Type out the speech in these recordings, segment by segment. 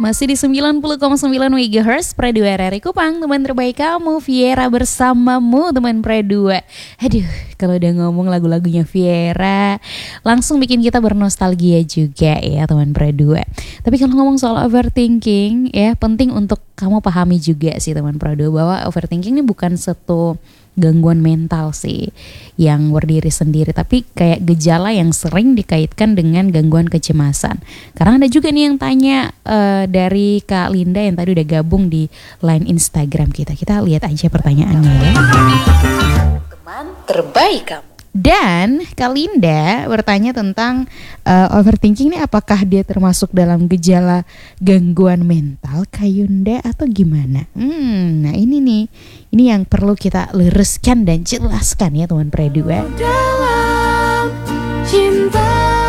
Masih di 90,9 MHz Pre 2 RRI Kupang. Teman terbaik kamu, Viera bersamamu teman Pre 2. Aduh, kalau udah ngomong lagu-lagunya Viera langsung bikin kita bernostalgia juga ya teman Pre 2. Tapi kalau ngomong soal overthinking ya, penting untuk kamu pahami juga sih teman Pre 2 bahwa overthinking ini bukan satu gangguan mental sih yang berdiri sendiri, tapi kayak gejala yang sering dikaitkan dengan gangguan kecemasan. Karena ada juga nih yang tanya dari Kak Linda yang tadi udah gabung di line Instagram kita. Kita lihat aja pertanyaannya ya. Teman terbaik kamu. Dan Kak Linda bertanya tentang overthinking ini apakah dia termasuk dalam gejala gangguan mental Kak Yunda atau gimana? Nah ini nih, ini yang perlu kita luruskan dan jelaskan ya teman Pre 2. Dalam cintamu.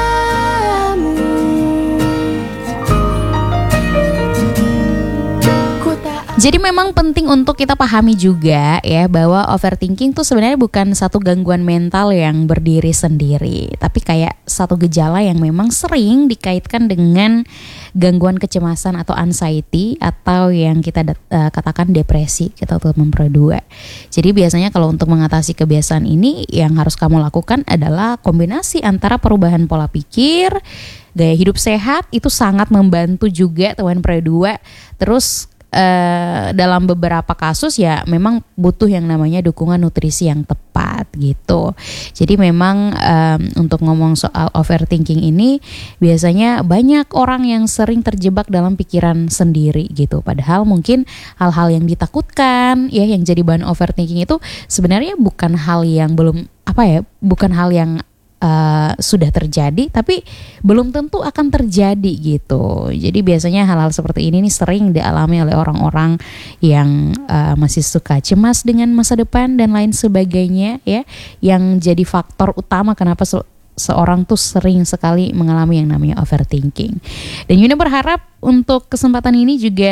Jadi memang penting untuk kita pahami juga ya bahwa overthinking tuh sebenarnya bukan satu gangguan mental yang berdiri sendiri, tapi kayak satu gejala yang memang sering dikaitkan dengan gangguan kecemasan atau anxiety atau yang kita katakan depresi kita tuh Pre 2. Jadi biasanya kalau untuk mengatasi kebiasaan ini yang harus kamu lakukan adalah kombinasi antara perubahan pola pikir, gaya hidup sehat itu sangat membantu juga teman Pre 2. Terus dalam beberapa kasus ya memang butuh yang namanya dukungan nutrisi yang tepat gitu. Jadi memang untuk ngomong soal overthinking ini biasanya banyak orang yang sering terjebak dalam pikiran sendiri gitu. Padahal mungkin hal-hal yang ditakutkan ya yang jadi bahan overthinking itu sebenarnya bukan hal yang bukan hal yang sudah terjadi tapi belum tentu akan terjadi gitu. Jadi biasanya hal-hal seperti ini nih sering dialami oleh orang-orang yang masih suka cemas dengan masa depan dan lain sebagainya ya, yang jadi faktor utama kenapa seorang tuh sering sekali mengalami yang namanya overthinking. Dan Yuna berharap untuk kesempatan ini juga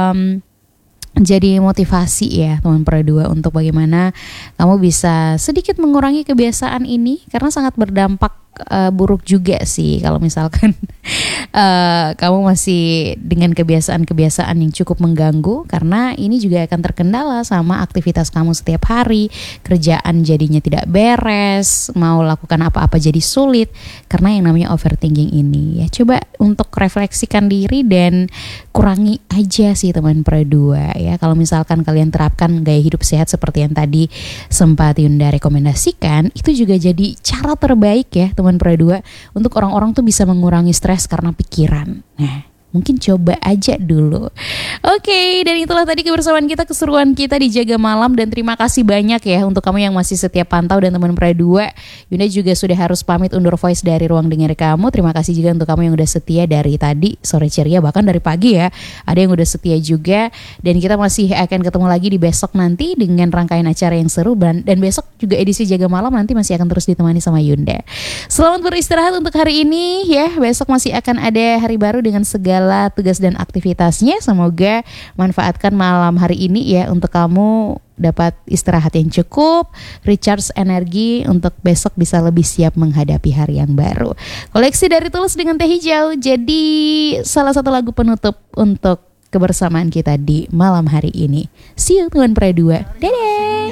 jadi motivasi ya teman Pre 2 untuk bagaimana kamu bisa sedikit mengurangi kebiasaan ini karena sangat berdampak buruk juga sih kalau misalkan kamu masih dengan kebiasaan-kebiasaan yang cukup mengganggu, karena ini juga akan terkendala sama aktivitas kamu setiap hari. Kerjaan jadinya tidak beres, mau lakukan apa-apa jadi sulit karena yang namanya overthinking ini ya. Coba untuk refleksikan diri dan kurangi aja sih teman Pre 2 ya. Kalau misalkan kalian terapkan gaya hidup sehat seperti yang tadi sempat Yunda rekomendasikan, itu juga jadi cara terbaik ya teman Pre 2 untuk orang-orang tuh bisa mengurangi stres karena pikiran. Nah, mungkin coba aja dulu. Oke, dan itulah tadi kebersamaan kita, keseruan kita di Jaga Malam. Dan terima kasih banyak ya untuk kamu yang masih setia pantau dan teman Pre 2. Yunda juga sudah harus pamit undur voice dari ruang dengar kamu. Terima kasih juga untuk kamu yang udah setia dari tadi sore ceria, bahkan dari pagi ya. Ada yang udah setia juga. Dan kita masih akan ketemu lagi di besok nanti dengan rangkaian acara yang seru. Dan besok juga edisi Jaga Malam nanti masih akan terus ditemani sama Yunda. Selamat beristirahat untuk hari ini ya. Besok masih akan ada hari baru dengan segala tugas dan aktivitasnya. Semoga manfaatkan malam hari ini ya untuk kamu dapat istirahat yang cukup, recharge energi untuk besok bisa lebih siap menghadapi hari yang baru. Koleksi dari Tulus dengan Teh Hijau jadi salah satu lagu penutup untuk kebersamaan kita di malam hari ini. See you teman Pre 2. Dadah.